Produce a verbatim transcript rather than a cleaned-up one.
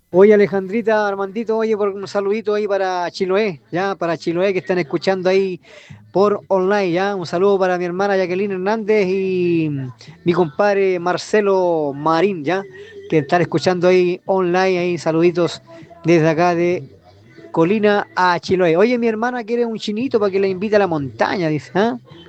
Oye, Alejandrita, Armandito, oye, por un saludito ahí para Chiloé, ya, para Chiloé que están escuchando ahí por online, ya. Un saludo para mi hermana Jacqueline Hernández y mi compadre Marcelo Marín, ya, que están escuchando ahí online, ahí, saluditos desde acá de Colina a Chiloé. Oye, mi hermana quiere un chinito para que le invite a la montaña, dice, ¿ah?